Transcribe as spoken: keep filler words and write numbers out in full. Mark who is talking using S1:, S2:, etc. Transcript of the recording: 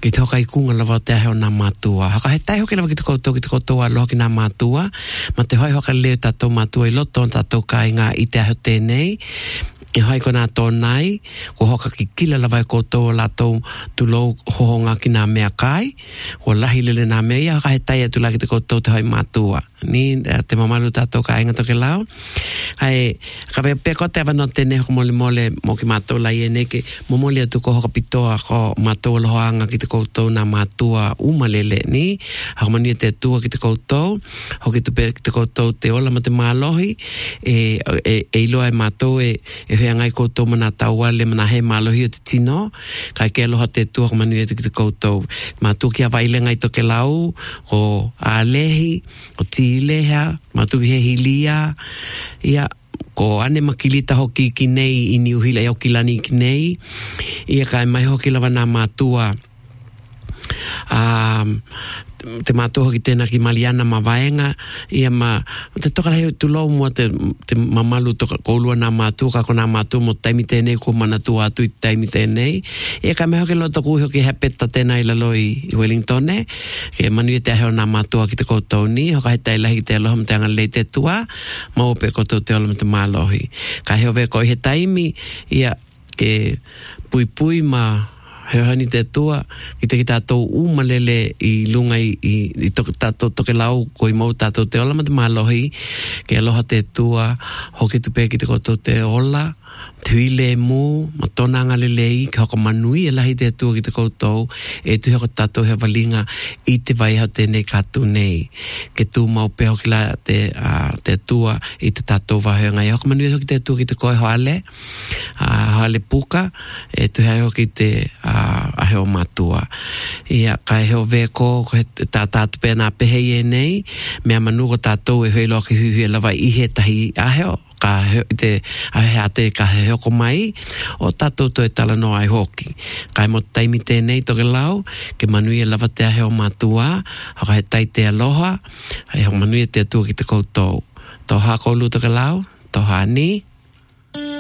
S1: Ki te hoka i kunga lava te ahe o nā mātua. Haka he tai hoki lava ki te koutou, ki te koutou aloha ki nā mātua. Ma te hoi hoka leo tātou mātua i loto on tātou kāinga i te ahe o tēnei. E hai ko nā tōnai, ko hoka ki kila lava e koutou o lātou tulou hohonga ki nā mea kai, ko lahi lele nā mea, ia haka he tai atu la ki te koutou te hoi mātua. Ni, te mamaru tātou ka inga toke lau. Hai, ka pea peko te awano tēne hoko mole mole mo ki mātou lai e neke, mo mole atu ko hoka pitoa ko mātou lohoanga ki te koutou nā mātua umalele, ni, hako mani te tua ki te koutou, hoki tupe ki te koutou te ola ma te mālohi, e, e, e iloa e mātou e, e hea ngai koutou mana tauale, mana he mālohi o te tino, kai ke aloha te tua hako mani atu ki te koutou. Mātou ki a waile ngai toke lau, o ālehi, o ti leha, matu he hilia, ia, ko ane makilita hoki ki nei, i ni uhila iau ki lani ki nei, ia kai mai hoki lawa nā mātua, um, te mātua hoki tēnā ki Maliana ma vaenga, ia ma, te toka heo tulou mua te, te mamalu toka koulua nā mātua, kako nā mātua mo taimi tēnei, ko manatua atu i taimi tēnei, ia kai mai hoki lo toku hoki hepeta tēnā i lalo i Wellington, ke manu i te aheo nā mātua ki te koutou ni, hoka he tai lahi te aloha ma te anga lei te tua, ma ope koutou te aloha ma te mālohi. Kai heo veko i he taimi, ia ke pui pui ma he hani te tua, ki te ki tātou umalele i lunga i, i, i to, tātou toke lau ko i mau tātou te ola ma te mālohi, ke aloha te tua, hoki tupe ki te koutou te ola, te huile e mū, ma tona ngalelei, ke hoko manui e lahi te tua ki te koutou, e tu hoko tātou he walinga i te vai hau tēnei kātou nei. Ke tū mau pe hoki la te, uh, te tua i te tātou wahenga. E hoko manui hoki te tua ki te koe hoale, uh, hoale puka, e tu hei hoki te uh, aheo mātua. Ia, ka heo veko, ko he tā tātou pe nā pehei e nei, mea manu ko tātou e hoi loki huhi e lawa i he tahi aheo, ka he, te ahe ate ka he hoko mai, o tātou to e tala no ai hoki. Kai mo taimi tēnei toke lau, ke manui e lava te ahe o mātua, haka he tai te aloha, hei ho manui e te atua ki te koutou. Toha koulu toke lau, toha ni.